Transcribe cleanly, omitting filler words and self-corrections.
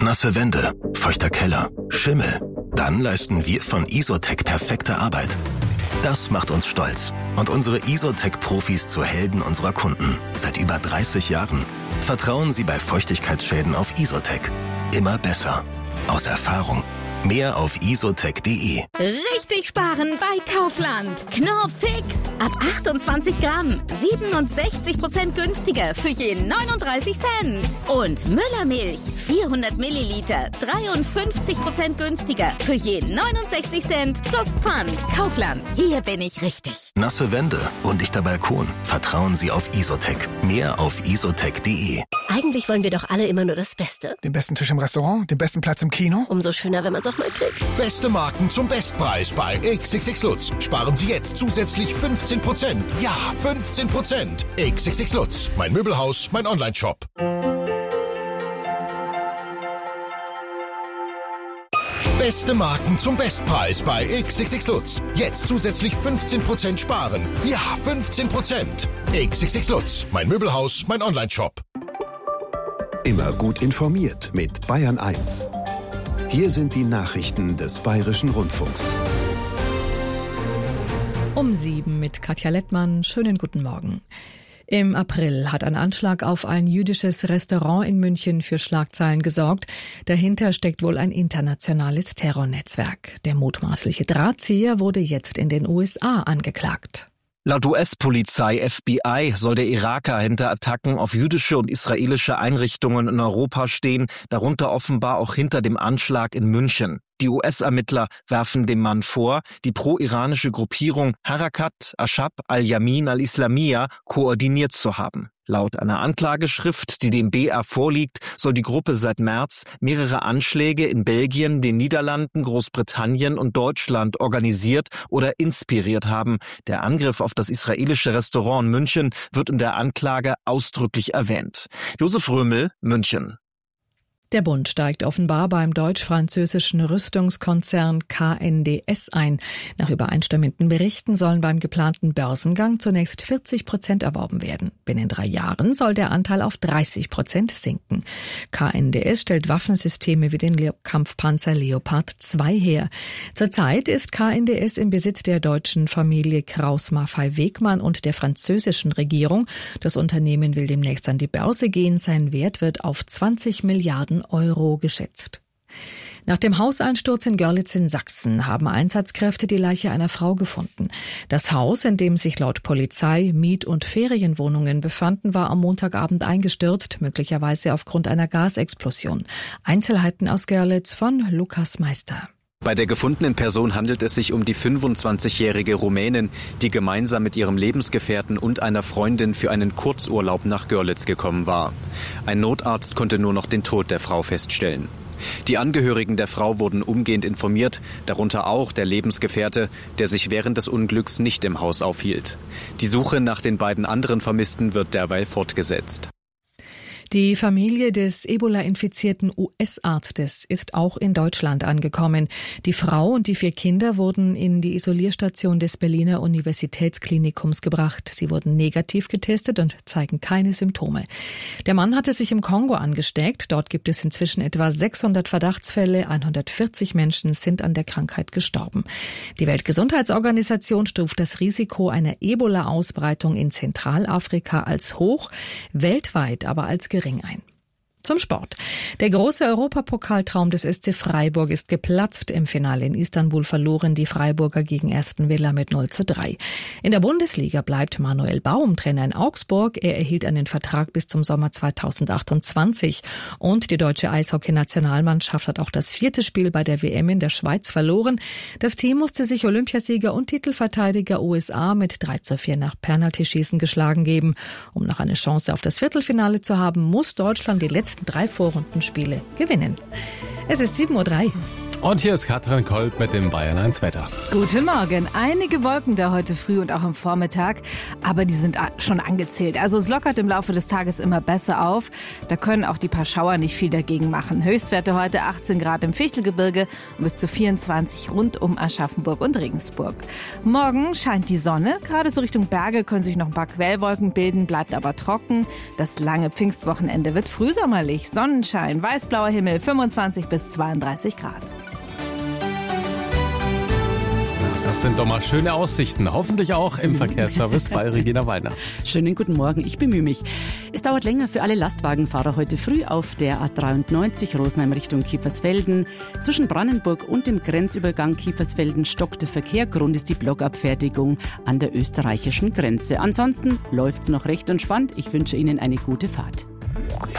nasse Wände, feuchter Keller, Schimmel. Dann leisten wir von Isotec perfekte Arbeit. Das macht uns stolz und unsere Isotec-Profis zu Helden unserer Kunden. Seit über 30 Jahren. Vertrauen Sie bei Feuchtigkeitsschäden auf Isotec. Immer besser. Aus Erfahrung. Mehr auf isotec.de. Richtig sparen bei Kaufland. Knorr Fix. Ab 28 Gramm. 67% günstiger für je 39 Cent. Und Müllermilch. 400 Milliliter. 53% günstiger für je 69 Cent plus Pfand. Kaufland. Hier bin ich richtig. Nasse Wände, undichter Balkon. Vertrauen Sie auf Isotec. Mehr auf isotec.de. Eigentlich wollen wir doch alle immer nur das Beste. Den besten Tisch im Restaurant, den besten Platz im Kino. Umso schöner, wenn man es auch mal kriegt. Beste Marken zum Bestpreis bei XXX Lutz. Sparen Sie jetzt zusätzlich 15%. Ja, 15%. XXX Lutz. Mein Möbelhaus, mein Onlineshop. Beste Marken zum Bestpreis bei XXX Lutz. Jetzt zusätzlich 15% sparen. Ja, 15%. XXX Lutz. Mein Möbelhaus, mein Onlineshop. Immer gut informiert mit Bayern 1. Hier sind die Nachrichten des Bayerischen Rundfunks. Um 7 mit Katja Lettmann. Schönen guten Morgen. Im April hat ein Anschlag auf ein jüdisches Restaurant in München für Schlagzeilen gesorgt. Dahinter steckt wohl ein internationales Terrornetzwerk. Der mutmaßliche Drahtzieher wurde jetzt in den USA angeklagt. Laut US-Polizei FBI soll der Iraker hinter Attacken auf jüdische und israelische Einrichtungen in Europa stehen, darunter offenbar auch hinter dem Anschlag in München. Die US-Ermittler werfen dem Mann vor, die pro-iranische Gruppierung Harakat Ashab al-Yamin al-Islamiyya koordiniert zu haben. Laut einer Anklageschrift, die dem BR vorliegt, soll die Gruppe seit März mehrere Anschläge in Belgien, den Niederlanden, Großbritannien und Deutschland organisiert oder inspiriert haben. Der Angriff auf das israelische Restaurant in München wird in der Anklage ausdrücklich erwähnt. Josef Römel, München. Der Bund steigt offenbar beim deutsch-französischen Rüstungskonzern KNDS ein. Nach übereinstimmenden Berichten sollen beim geplanten Börsengang zunächst 40% erworben werden. Binnen 3 Jahren soll der Anteil auf 30% sinken. KNDS stellt Waffensysteme wie den Kampfpanzer Leopard 2 her. Zurzeit ist KNDS im Besitz der deutschen Familie Krauss-Maffei-Wegmann und der französischen Regierung. Das Unternehmen will demnächst an die Börse gehen. Sein Wert wird auf 20 Milliarden Euro geschätzt. Nach dem Hauseinsturz in Görlitz in Sachsen haben Einsatzkräfte die Leiche einer Frau gefunden. Das Haus, in dem sich laut Polizei Miet- und Ferienwohnungen befanden, war am Montagabend eingestürzt, möglicherweise aufgrund einer Gasexplosion. Einzelheiten aus Görlitz von Lukas Meister. Bei der gefundenen Person handelt es sich um die 25-jährige Rumänin, die gemeinsam mit ihrem Lebensgefährten und einer Freundin für einen Kurzurlaub nach Görlitz gekommen war. Ein Notarzt konnte nur noch den Tod der Frau feststellen. Die Angehörigen der Frau wurden umgehend informiert, darunter auch der Lebensgefährte, der sich während des Unglücks nicht im Haus aufhielt. Die Suche nach den beiden anderen Vermissten wird derweil fortgesetzt. Die Familie des Ebola-infizierten US-Arztes ist auch in Deutschland angekommen. Die Frau und die 4 Kinder wurden in die Isolierstation des Berliner Universitätsklinikums gebracht. Sie wurden negativ getestet und zeigen keine Symptome. Der Mann hatte sich im Kongo angesteckt. Dort gibt es inzwischen etwa 600 Verdachtsfälle. 140 Menschen sind an der Krankheit gestorben. Die Weltgesundheitsorganisation stuft das Risiko einer Ebola-Ausbreitung in Zentralafrika als hoch, weltweit aber als gering ein. Zum Sport. Der große Europapokaltraum des SC Freiburg ist geplatzt. Im Finale in Istanbul verloren die Freiburger gegen Aston Villa mit 0:3. In der Bundesliga bleibt Manuel Baum Trainer in Augsburg. Er erhielt einen Vertrag bis zum Sommer 2028. Und die deutsche Eishockey-Nationalmannschaft hat auch das 4. Spiel bei der WM in der Schweiz verloren. Das Team musste sich Olympiasieger und Titelverteidiger USA mit 3:4 nach Penaltyschießen geschlagen geben. Um noch eine Chance auf das Viertelfinale zu haben, muss Deutschland die letzten 3 Vorrundenspiele gewinnen. Es ist 7:03 Uhr. Und hier ist Katrin Kolb mit dem Bayern 1 Wetter. Guten Morgen. Einige Wolken da heute früh und auch am Vormittag, aber die sind schon angezählt. Also es lockert im Laufe des Tages immer besser auf. Da können auch die paar Schauer nicht viel dagegen machen. Höchstwerte heute 18 Grad im Fichtelgebirge und bis zu 24 rund um Aschaffenburg und Regensburg. Morgen scheint die Sonne. Gerade so Richtung Berge können sich noch ein paar Quellwolken bilden, bleibt aber trocken. Das lange Pfingstwochenende wird frühsommerlich. Sonnenschein, weißblauer Himmel, 25 bis 32 Grad. Das sind doch mal schöne Aussichten. Hoffentlich auch im Verkehrsservice bei Regina Wallner. Schönen guten Morgen, ich bemühe mich. Es dauert länger für alle Lastwagenfahrer heute früh auf der A93 Rosenheim Richtung Kiefersfelden. Zwischen Brandenburg und dem Grenzübergang Kiefersfelden stockt der Verkehr. Grund ist die Blockabfertigung an der österreichischen Grenze. Ansonsten läuft's noch recht entspannt. Ich wünsche Ihnen eine gute Fahrt.